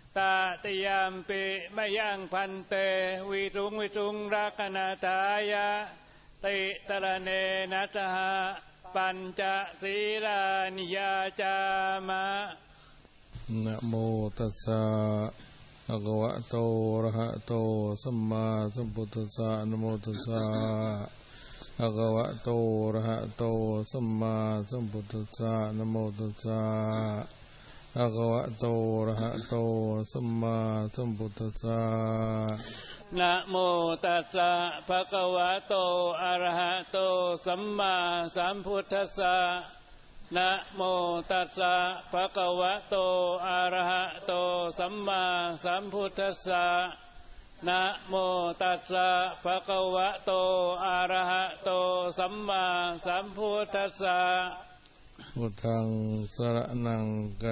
ตาติยามปิมะยังพันเตวิรุงรักนาทายะติตระเนนัสหะปัญจศีลานิยาจามะนะโมตัสสะภะคะวะโตอะระหะโตสัมมาสัมพุทธัสสะนะโมตัสสะภะคะวะโตอะระหะโตสัมมาสัมพุทธัสสะนะโมตัสสะภะคะวะโตอะระหะโตสัมมาสัมพุทธัสสะนะโมตัสสะภะคะวะโตอะระหะโตสัมมาสัมพุทธัสสะนะโมตัสสะภะคะวะโตอะระหะโตสัมมาสัมพุทธัสสะนะโมตัสสะภะคะวะโตอะระหะโตสัมมาสัมพุทธัสสะพุทธังสรณัง